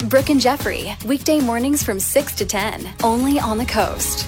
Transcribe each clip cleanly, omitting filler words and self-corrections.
Brooke and Jeffrey, weekday mornings from 6 to 10, only on the Coast.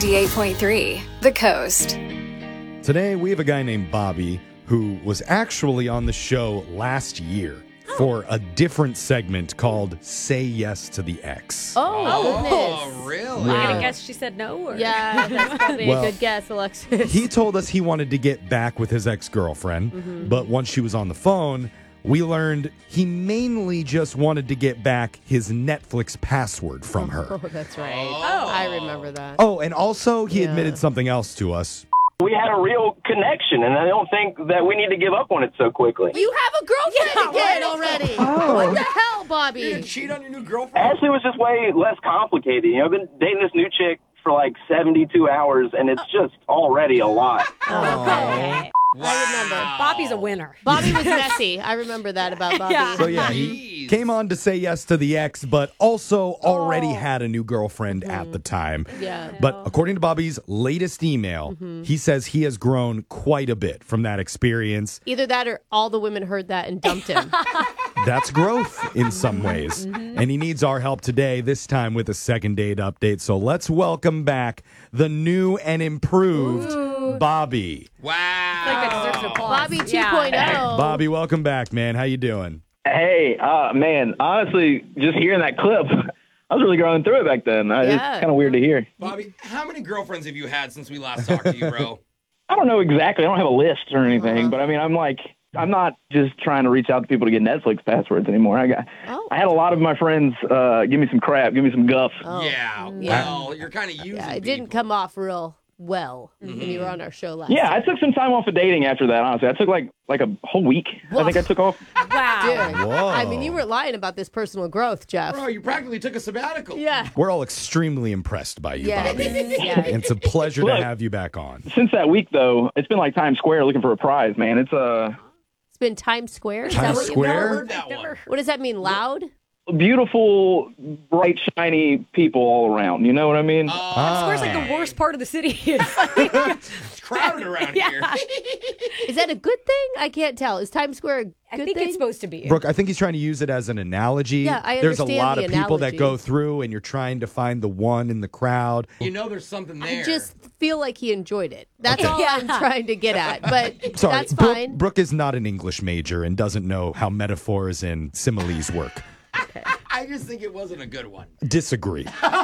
98.3, The Coast. Today, we have a guy named Bobby who was actually on the show last year for a different segment called Say Yes to the Ex. Goodness. Really? Wow. I guess she said no. Or? Yeah, that's probably a good guess, Alexis. He told us he wanted to get back with his ex-girlfriend, but once she was on the phone, we learned he mainly just wanted to get back his Netflix password from her. Oh, that's right. I remember that. Oh, and also he admitted something else to us. We had a real connection, and I don't think that we need to give up on it so quickly. You have a girlfriend again already. What the hell, Bobby? You cheat on your new girlfriend? Ashley was just way less complicated. You know, I've been dating this new chick for like 72 hours, and it's just already a lot. Okay. Wow. I remember. Bobby's a winner. Bobby was messy. I remember that about Bobby. Yeah. So yeah, he came on to say yes to the ex, but also already had a new girlfriend at the time. Yeah. But according to Bobby's latest email, he says he has grown quite a bit from that experience. Either that or all the women heard that and dumped him. That's growth in some ways. And he needs our help today, this time with a second date update. So let's welcome back the new and improved Bobby. Wow. That deserves an applause. Bobby 2.0. Yeah. Bobby, welcome back, man. How you doing? Hey, man, honestly, just hearing that clip, I was really going through it back then. It's Yeah. kind of weird to hear. Bobby, how many girlfriends have you had since we last talked to you, bro? I don't know exactly. I don't have a list or anything, but I mean, I'm not just trying to reach out to people to get Netflix passwords anymore. I had a lot of my friends give me some crap, give me some guff. Yeah, Yeah. well, you're kind of using Yeah, it didn't come off real well when you were on our show last Yeah, I time. took some time off of dating after that, honestly. I took like a whole week. I think I took off. Wow. Dude, Whoa. I mean, you were lying about this personal growth, Jeff. Bro, you practically took a sabbatical. Yeah. We're all extremely impressed by you, Yeah. Bobby. Yeah. It's a pleasure to Look. have you back on. Since that week, though, it's been like Times Square looking for a prize, man. It's It's been Times Square. Is that Times what you Square? Never meant? heard that one. What does that mean? Loud? beautiful, bright, shiny people all around. You know what I mean? Square's like the worst part of the city. It's crowded around here. Is that a good thing? I can't tell. Is Times Square a good I think thing? it's supposed to be. Brooke, I think he's trying to use it as an analogy. Yeah, I There's a understand lot the of people that analogy. go through, and you're trying to find the one in the crowd. You know there's something there. I just feel like he enjoyed it. That's Okay. all I'm trying to get at. But Sorry, that's Brooke, fine. Brooke is not an English major and doesn't know how metaphors and similes work. I just think it wasn't a good one. Disagree.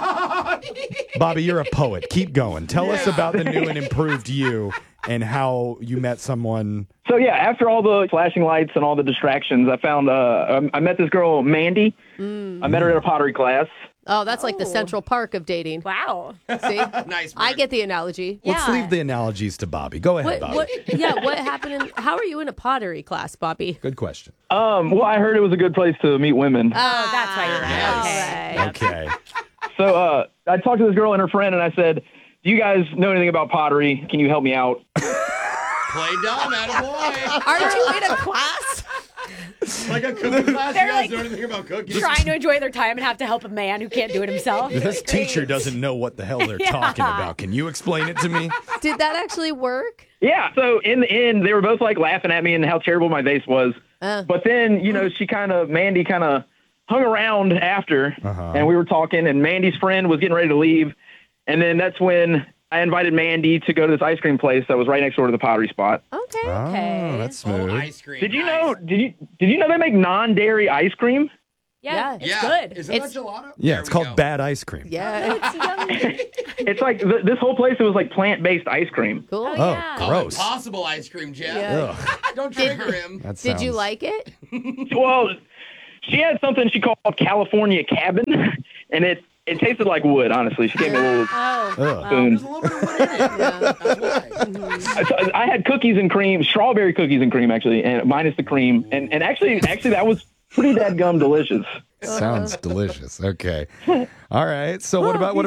Bobby, you're a poet. Keep going. Tell us about the new and improved you and how you met someone. So yeah, after all the flashing lights and all the distractions, I found I met this girl Mandy. I met her at a pottery class. Oh, that's like the Central Park of dating. Wow. See? Nice. I Brooke. get the analogy. Let's leave the analogies to Bobby. Go ahead, Bobby. What happened? How are you in a pottery class, Bobby? Good question. Well, I heard it was a good place to meet women. Oh, that's why you're right. Okay. Okay. So I talked to this girl and her friend, and I said, "Do you guys know anything about pottery? Can you help me out?" Play dumb, attaboy. Aren't you in a class? Like a cooking class. They're You guys like know anything about cooking? Trying to enjoy their time and have to help a man who can't do it himself. This teacher doesn't know what the hell they're talking about. Can you explain it to me? Did that actually work? Yeah. So in the end, they were both like laughing at me and how terrible my vase was. But then, Mandy kind of hung around after, and we were talking, and Mandy's friend was getting ready to leave. And then that's when I invited Mandy to go to this ice cream place that was right next door to the pottery spot. Okay. Oh, that's smooth. Oh, ice cream. Did you nice. know? Did you know they make non-dairy ice cream? Yeah, it's Yeah. good. Isn't It's- that gelato? Yeah, There it's we called go. bad ice cream. Yeah. It's like this whole place. It was like plant-based ice cream. Cool. Oh, yeah. Oh, gross. impossible ice cream, Jeff. Yeah. Ugh, Don't trigger him. that Did you sounds- like it? Well, she had something she called California Cabin, and it tasted like wood. Honestly, she gave me a little Oh. Ugh. spoon. There's a little bit of wood in it. That's why. I had cookies and cream, strawberry cookies and cream, actually, and minus the cream. And actually, that was pretty dadgum delicious. Sounds delicious. Okay. All right. So what about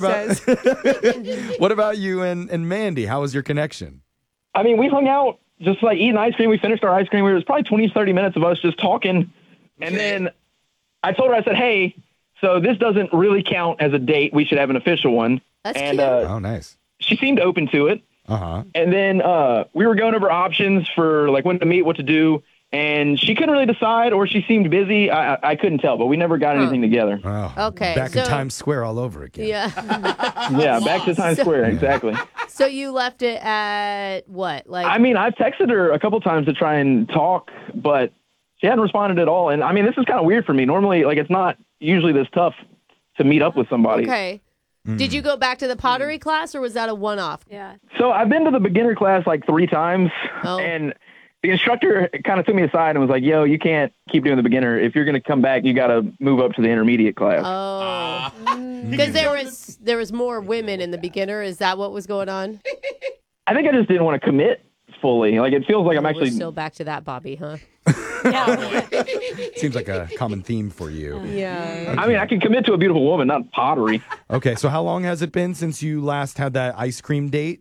he what about you and Mandy? How was your connection? I mean, we hung out just like eating ice cream. We finished our ice cream. It was probably 20, 30 minutes of us just talking. And then I told her, I said, hey, so this doesn't really count as a date. We should have an official one. That's and cute. Oh, nice. she seemed open to it. Uh-huh. And then we were going over options for like when to meet, what to do. and she couldn't really decide, or she seemed busy. I couldn't tell, but we never got anything together. Oh, Okay, back in so- Times Square all over again. Yeah. Yeah, back to Times Square, exactly. So you left it at what? Like, I mean, I've texted her a couple times to try and talk, but she hadn't responded at all. And I mean, this is kind of weird for me. Normally, like, it's not usually this tough to meet up with somebody. okay. Did you go back to the pottery class, or was that a one-off? Yeah. So I've been to the beginner class like 3 times, Oh. and the instructor kind of took me aside and was like, yo, you can't keep doing the beginner. If you're going to come back, you got to move up to the intermediate class. Oh, because there was more women in the beginner. Is that what was going on? I think I just didn't want to commit fully. Like, it feels like I'm We're actually... still back to that, Bobby, huh? Yeah. Seems like a common theme for you. Yeah. I mean, I can commit to a beautiful woman, not pottery. Okay, so how long has it been since you last had that ice cream date?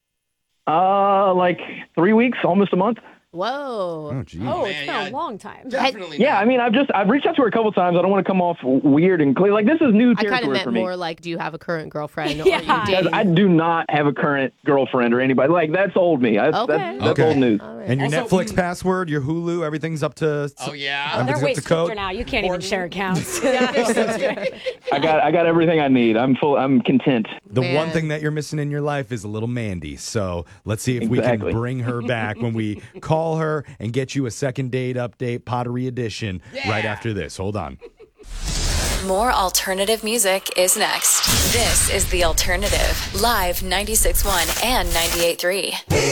Like 3 weeks, almost a month. Whoa. Oh, geez. Oh, it's Man, been a yeah. long time. Definitely. Yeah, I mean, I've reached out to her a couple times. I don't want to come off weird and clear. Like, this is new I kind of territory meant for me. more like, do you have a current girlfriend? Or Yeah. are you Guys, dating? I do not have a current girlfriend or anybody. Like, that's old me. That's, Okay. that's Okay. old news. All right. And your Also- Netflix password, your Hulu, everything's up to... Oh, yeah. They're everything's way up to stricter code? now. You can't even share accounts. They're so strict. I got everything I need. I'm content. The one Man. thing that you're missing in your life is a little Mandy. So let's see if we Exactly. can bring her back when we call her and get you a second date update, Pottery Edition, right after this. Hold on. More alternative music is next. This is The Alternative, live 96.1 and 98.3.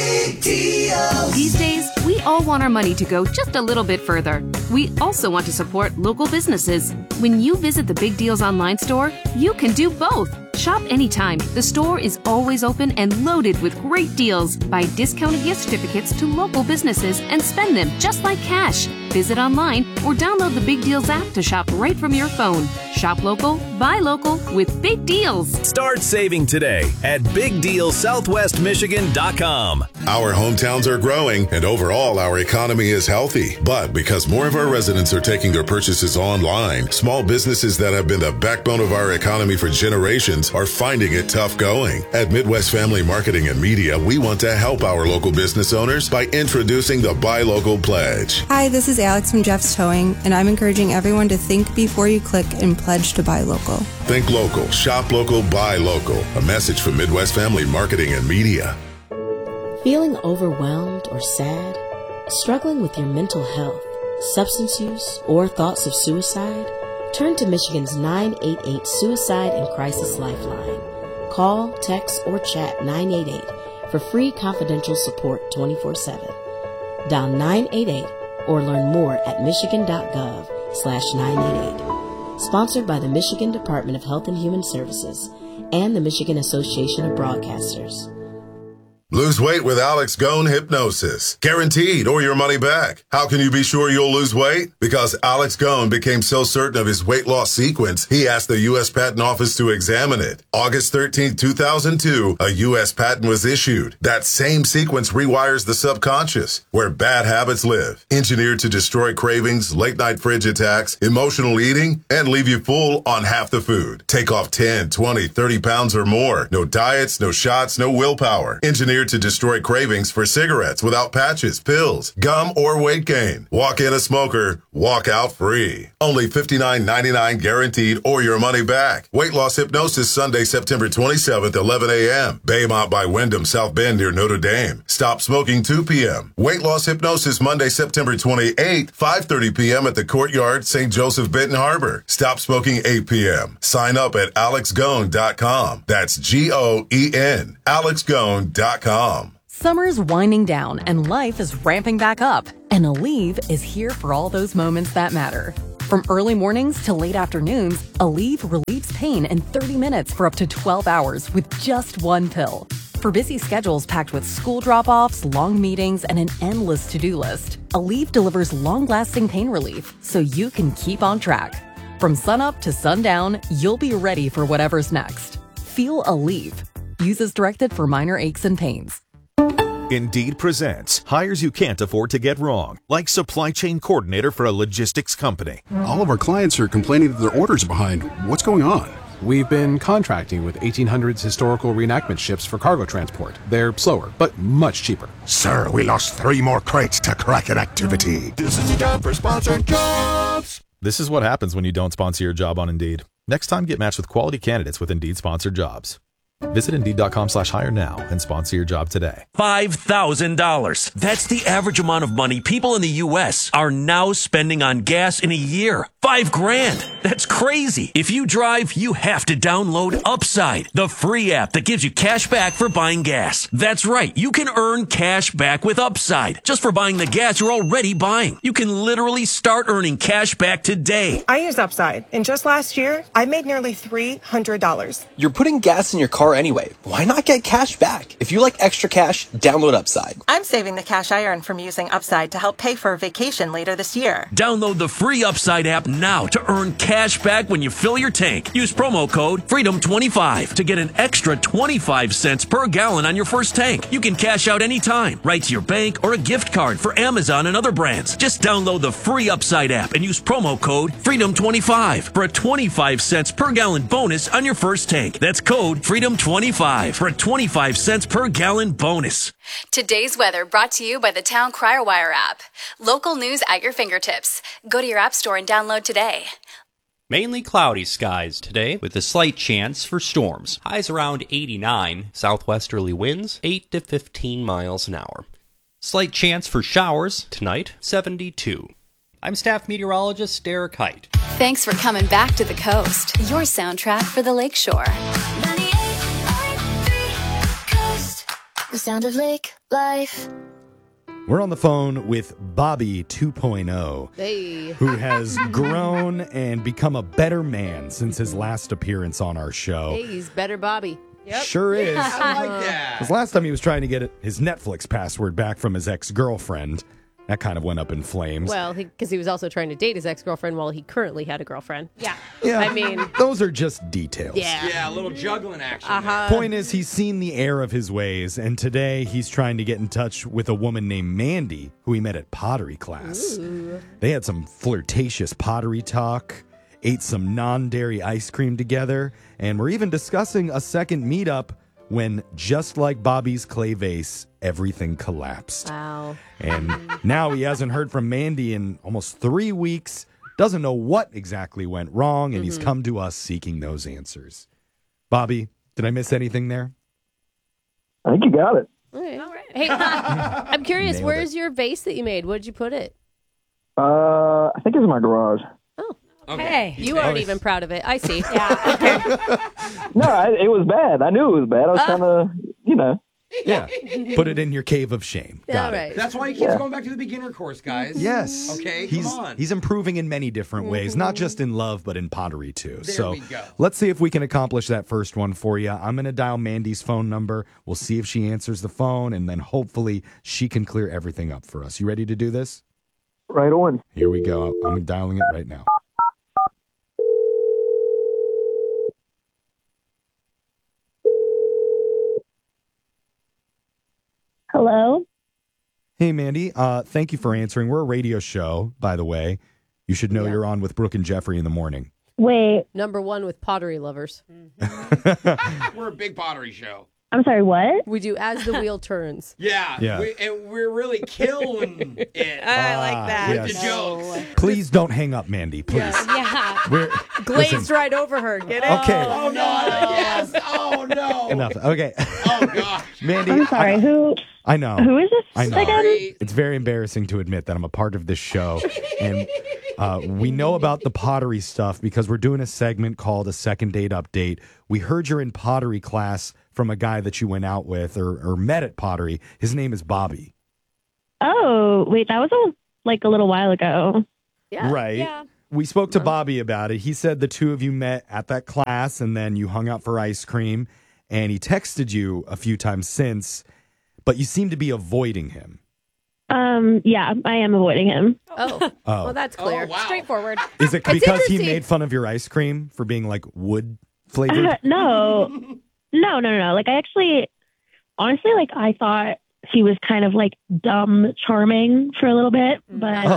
These days, we all want our money to go just a little bit further. We also want to support local businesses. When you visit the Big Deals online store, you can do both. Shop anytime. The store is always open and loaded with great deals. Buy discounted gift certificates to local businesses and spend them just like cash. Visit online or download the Big Deals app to shop right from your phone. Shop local, buy local with Big Deals. Start saving today at BigDealSouthwestMichigan.com. Our hometowns are growing, and overall, our economy is healthy. But because more of our residents are taking their purchases online, small businesses that have been the backbone of our economy for generations are finding it tough going. At Midwest Family Marketing and Media, we want to help our local business owners by introducing the Buy Local Pledge. Hi, this is Alex from Jeff's Towing, and I'm encouraging everyone to think before you click and pledge to buy local. Think local, shop local, buy local. A message from Midwest Family Marketing and Media. Feeling overwhelmed or sad? Struggling with your mental health, substance use, or thoughts of suicide? Turn to Michigan's 988 Suicide and Crisis Lifeline. Call, text, or chat 988 for free confidential support 24/7. Dial 988 or learn more at michigan.gov/988. Sponsored by the Michigan Department of Health and Human Services and the Michigan Association of Broadcasters. Lose weight with Alex Gone Hypnosis. Guaranteed or your money back. How can you be sure you'll lose weight? Because Alex Gone became so certain of his weight loss sequence, he asked the U.S. Patent Office to examine it. August 13, 2002, a U.S. patent was issued. That same sequence rewires the subconscious, where bad habits live. Engineered to destroy cravings, late-night fridge attacks, emotional eating, and leave you full on half the food. Take off 10, 20, 30 pounds or more. No diets, no shots, no willpower. Engineered to destroy cravings for cigarettes without patches, pills, gum, or weight gain. Walk in a smoker, walk out free. Only $59.99 guaranteed or your money back. Weight loss hypnosis Sunday, September 27th, 11 a.m. Baymont by Wyndham, South Bend near Notre Dame. Stop smoking 2 p.m. Weight loss hypnosis Monday, September 28th, 5:30 p.m. at the Courtyard, St. Joseph, Benton Harbor. Stop smoking 8 p.m. Sign up at alexgone.com. That's G-O-E-N. alexgone.com. Summer's winding down and life is ramping back up. And Aleve is here for all those moments that matter. From early mornings to late afternoons, Aleve relieves pain in 30 minutes for up to 12 hours with just one pill. For busy schedules packed with school drop-offs, long meetings, and an endless to-do list, Aleve delivers long-lasting pain relief so you can keep on track. From sunup to sundown, you'll be ready for whatever's next. Feel Aleve. Use as directed for minor aches and pains. Indeed presents hires you can't afford to get wrong, like supply chain coordinator for a logistics company. All of our clients are complaining that their orders are behind. What's going on? We've been contracting with 1800s historical reenactment ships for cargo transport. They're slower, but much cheaper. Sir, we lost 3 more crates to Kraken activity. This is time for sponsored jobs. This is what happens when you don't sponsor your job on Indeed. Next time, get matched with quality candidates with Indeed sponsored jobs. Visit Indeed.com/hire now and sponsor your job today. $5,000. That's the average amount of money people in the U.S. are now spending on gas in a year. $5,000. That's crazy. If you drive, you have to download Upside, the free app that gives you cash back for buying gas. That's right. You can earn cash back with Upside just for buying the gas you're already buying. You can literally start earning cash back today. I use Upside, and just last year, I made nearly $300. You're putting gas in your car anyway. Why not get cash back? If you like extra cash, download Upside. I'm saving the cash I earn from using Upside to help pay for a vacation later this year. Download the free Upside app now to earn cash back when you fill your tank. Use promo code FREEDOM25 to get an extra 25 cents per gallon on your first tank. You can cash out anytime, right to your bank or a gift card for Amazon and other brands. Just download the free Upside app and use promo code FREEDOM25 for a 25 cents per gallon bonus on your first tank. That's code FREEDOM25 for a 25 cents per gallon bonus. Today's weather brought to you by the Town Crier Wire app. Local news at your fingertips. Go to your app store and download today. Mainly cloudy skies today with a slight chance for storms. Highs around 89, southwesterly winds 8 to 15 miles an hour. Slight chance for showers tonight, 72. I'm staff meteorologist Derek Height. Thanks for coming back to the coast. Your soundtrack for the lakeshore. The sound of lake life. We're on the phone with Bobby 2.0, Hey. who has grown and become a better man since his last appearance on our show. Hey, he's better Bobby. Yep. Sure is. I like that. Because last time he was trying to get his Netflix password back from his ex-girlfriend. That kind of went up in flames. Well, because he was also trying to date his ex-girlfriend while he currently had a girlfriend. Yeah. Yeah, I mean, those are just details. Yeah, a little juggling action. Point is, he's seen the error of his ways, and today he's trying to get in touch with a woman named Mandy, who he met at pottery class. Ooh. They had some flirtatious pottery talk, ate some non-dairy ice cream together, and we're even discussing a second meetup when, just like Bobby's clay vase, everything collapsed. Wow. And now he hasn't heard from Mandy in almost 3 weeks, doesn't know what exactly went wrong, and he's come to us seeking those answers. Bobby, did I miss anything there? I think you got it. All right. Hey, I'm curious, Nailed where's your vase that you made? Where'd you put it? I think it's in my garage. Oh. Okay. Hey, you aren't even proud of it. I see. Yeah. Okay. No, it was bad. I knew it was bad. I was trying to, Yeah. Put it in your cave of shame. Got All it. right. That's why he keeps going back to the beginner course, guys. Yes. Okay, he's, come on. He's improving in many different ways, not just in love, but in pottery too. There we go. Let's see if we can accomplish that first one for you. I'm going to dial Mandy's phone number. We'll see if she answers the phone, and then hopefully she can clear everything up for us. You ready to do this? Right on. Here we go. I'm dialing it right now. Hello? Hey, Mandy. Thank you for answering. We're a radio show, by the way. You should know you're on with Brooke and Jeffrey in the morning. Wait, Number one with pottery lovers. We're a big pottery show. I'm sorry, what? We do As the Wheel Turns. Yeah. Yeah. And we're really killing it. I like that. With the jokes. Please don't hang up, Mandy, please. Yeah. We're, Glazed listen, right over her. Get it? Okay. Oh, no. Yes. Oh, no. Enough. Okay. Oh, gosh. Mandy. I'm sorry, who I know. who is this I know. again? It's very embarrassing to admit that I'm a part of this show. And we know about the pottery stuff because we're doing a segment called A Second Date Update. We heard you're in pottery class from a guy that you went out with or met at pottery. His name is Bobby. Oh, wait, that was a little while ago. Yeah. Right. Yeah. We spoke to Bobby about it. He said the two of you met at that class and then you hung out for ice cream. And he texted you a few times since, but you seem to be avoiding him. Yeah, I am avoiding him. Oh. Well, that's clear. Oh, wow. Straightforward. Is it It's because he interesting. made fun of your ice cream for being like wood flavored? No. Like, I actually, honestly, I thought he was kind of, dumb charming for a little bit, but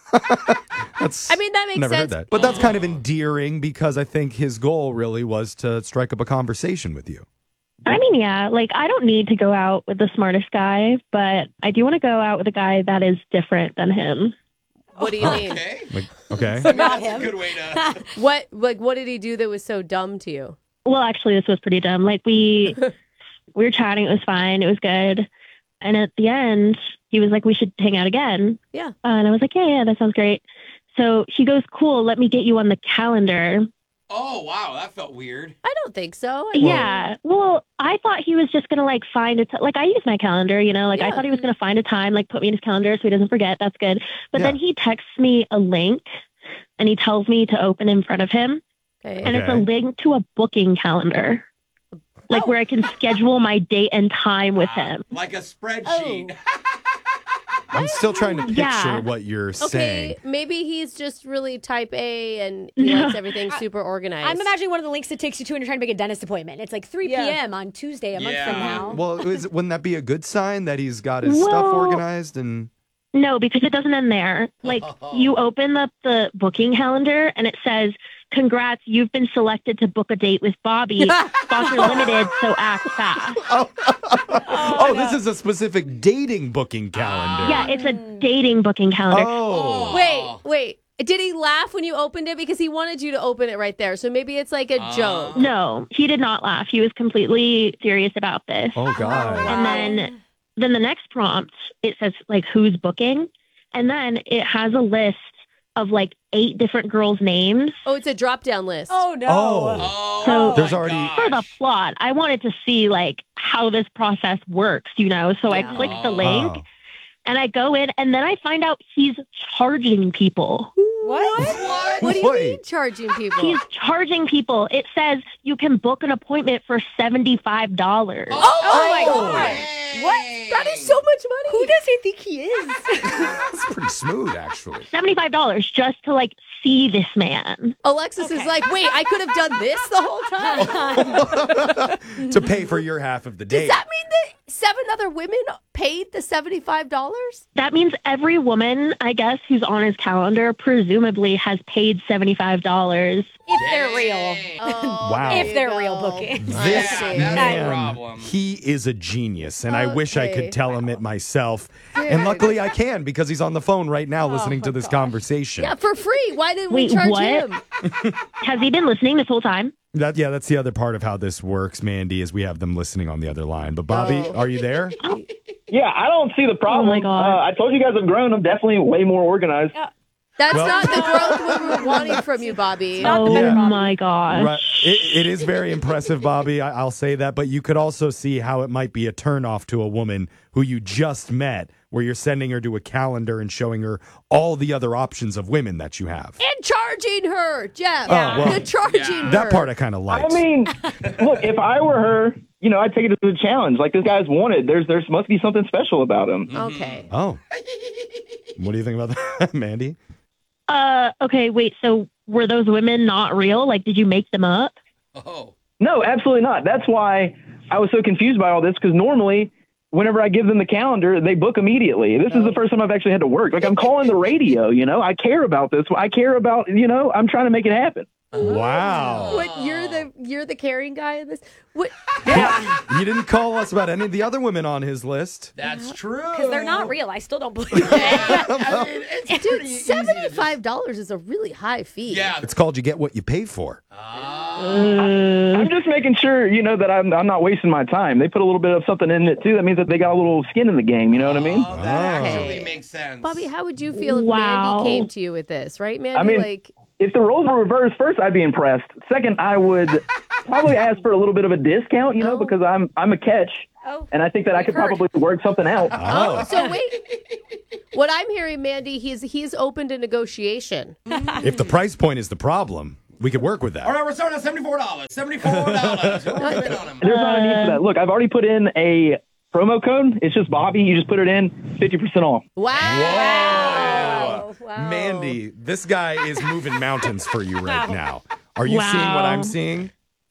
That's, I mean, that makes never sense. heard that. But that's kind of endearing because I think his goal really was to strike up a conversation with you. I mean, yeah, like I don't need to go out with the smartest guy, but I do want to go out with a guy that is different than him. What do you mean? Okay. Not him. Good way to. What did he do that was so dumb to you? Well, actually, this was pretty dumb. Like we were chatting, it was fine, it was good, and at the end, he was like, "We should hang out again." Yeah. And I was like, "Yeah, that sounds great." So he goes, "Cool, let me get you on the calendar." Oh, wow. That felt weird. I don't think so. Yeah. Well, I thought he was just going to like find it. Like I use my calendar, you know, like I thought he was going to find a time, like put me in his calendar so he doesn't forget. That's good. But then he texts me a link and he tells me to open in front of him. Okay. And it's a link to a booking calendar, like where I can schedule my date and time with him. Like a spreadsheet. I'm still trying to picture what you're saying. Okay, maybe he's just really type A and he likes everything super organized. I'm imagining one of the links that takes you to when you're trying to make a dentist appointment. It's like 3 p.m. on Tuesday, a month from now. Well, wouldn't that be a good sign that he's got his stuff organized and... No, because it doesn't end there. Like you open up the booking calendar and it says, "Congrats, you've been selected to book a date with Bobby. Sponsor limited, so act fast." Oh, this is a specific dating booking calendar. Yeah, it's a dating booking calendar. Oh. Wait. Did he laugh when you opened it? Because he wanted you to open it right there. So maybe it's like a joke. No, he did not laugh. He was completely serious about this. Oh, God. And then the next prompt, it says like who's booking. And then it has a list of like 8 different girls' names. Oh, it's a drop-down list. Oh, no. Oh. So There's already... for the plot, I wanted to see like how this process works, you know? So I clicked the link and I go in and then I find out he's charging people. What? What do you mean charging people? He's charging people. It says you can book an appointment for $75. Oh my God. What? That is so much money. Who does he think he is? That's pretty smooth, actually. $75 just to like see this man. Alexis is like, wait, I could have done this the whole time. To pay for your half of the date. Does that mean that 7 other women paid the $75? That means every woman, I guess, who's on his calendar presumably has paid $75. If they're real. Wow. If they're real bookings. This that's man, a problem. he is a genius, and I wish I Okay. could tell him it myself. And luckily I can because he's on the phone right now listening to this conversation. Yeah, for free. Why didn't we Wait, charge what? him? Has he been listening this whole time? That's the other part of how this works, Mandy, is we have them listening on the other line. But Bobby, are you there? Yeah, I don't see the problem. Oh, my God. I told you guys I'm grown. I'm definitely way more organized. That's not the growth we were wanting from you, Bobby. Oh my gosh. Right. It is very impressive, Bobby. I'll say that. But you could also see how it might be a turnoff to a woman who you just met, where you're sending her to a calendar and showing her all the other options of women that you have. And charging her, Jeff. well, You're charging her. That part I kind of liked. I mean, look, if I were her, you know, I'd take it as a challenge. Like this guy's wanted. There's must be something special about him. Okay. Oh. What do you think about that, Mandy? Okay, wait, so were those women not real? Like, did you make them up? Oh. No, absolutely not. That's why I was so confused by all this, because normally whenever I give them the calendar, they book immediately. This is the first time I've actually had to work. Like, I'm calling the radio, you know? I care about this. I care about, you know, I'm trying to make it happen. Wow. What, you're the caring guy in this? What? You didn't call us about any of the other women on his list. That's true. Because they're not real. I still don't believe it. Dude, $75 is a really high fee. Yeah. It's called you get what you pay for. I'm just making sure, you know, that I'm not wasting my time. They put a little bit of something in it, too. That means that they got a little skin in the game. You know what I mean? That actually makes sense. Bobby, how would you feel if Wow. Mandy came to you with this, right, Mandy? I mean, like, if the roles were reversed, first, I'd be impressed. Second, I would probably ask for a little bit of a discount, you know, because I'm a catch. Oh. And I think that I could probably work something out. oh, so wait. What I'm hearing, Mandy, he's open to negotiation. If the price point is the problem, we could work with that. All right, we're starting at $74. $74. There's not a need for that. Look, I've already put in a promo code. It's just Bobby. You just put it in, 50% off. Wow. Mandy, this guy is moving mountains for you right now. Are you seeing what I'm seeing?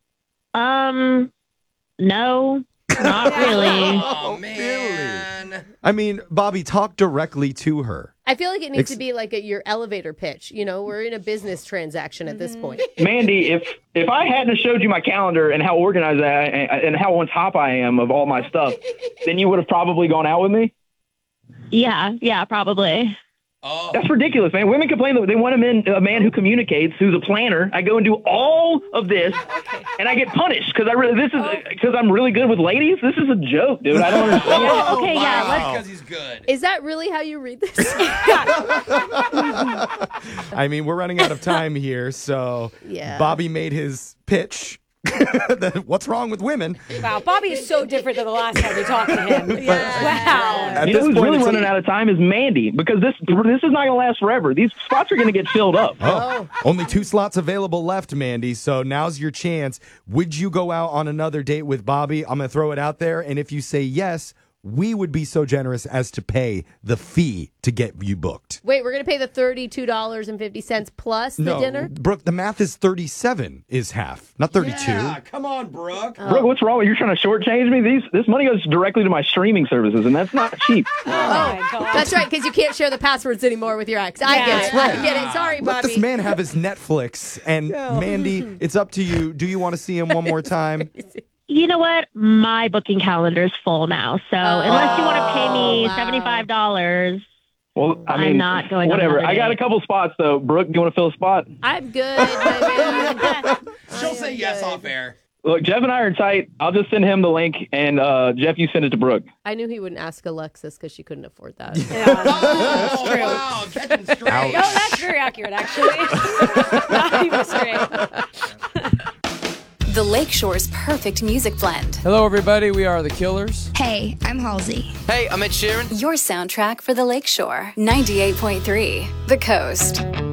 No, not really. Oh, man. I mean, Bobby, talk directly to her. I feel like it needs to be like your elevator pitch. You know, we're in a business transaction at this point. Mandy, if I hadn't showed you my calendar and how organized I am and how on top I am of all my stuff, then you would have probably gone out with me? Yeah, probably. Oh. That's ridiculous, man. Women complain that they want a man who communicates, who's a planner. I go and do all of this, and I get punished because I'm really good with ladies. This is a joke, dude. I don't understand. Because he's good. Is that really how you read this? I mean, we're running out of time here, so Yeah. Bobby made his pitch. What's wrong with women? Wow, Bobby is so different than the last time we talked to him. Wow. You know who's really running out of time is Mandy, because this is not going to last forever. These spots are going to get filled up. Oh. Only 2 slots available left, Mandy, so now's your chance. Would you go out on another date with Bobby? I'm going to throw it out there, and if you say yes, we would be so generous as to pay the fee to get you booked. Wait, we're going to pay the $32.50 plus the dinner? Brooke, the math is 37 is half, not 32. Yeah, come on, Brooke. Brooke, what's wrong? You're trying to shortchange me? This money goes directly to my streaming services, and that's not cheap. That's right, because you can't share the passwords anymore with your ex. I get it. I get it. Sorry, Let Bobby. this man have his Netflix. And Mandy, it's up to you. Do you want to see him one more time? You know what? My booking calendar is full now. So unless you want to pay me $75, well, I'm not going on whatever. another I got date. a couple spots, though. Brooke, do you want to fill a spot? I'm good, my man. She'll say yes off air. Look, Jeff and I are tight. I'll just send him the link, and Jeff, you send it to Brooke. I knew he wouldn't ask Alexis because she couldn't afford that. That's true. Wow, catching straight. No, that's very accurate, actually. Not even straight. The Lakeshore's perfect music blend. Hello, everybody. We are The Killers. Hey, I'm Halsey. Hey, I'm Ed Sheeran. Your soundtrack for the Lakeshore. 98.3 The Coast.